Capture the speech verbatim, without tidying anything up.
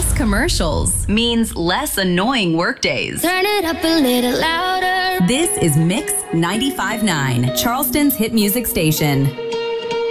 Less commercials means less annoying workdays. Turn it up a little louder. This is Mix ninety-five point nine, Charleston's hit music station.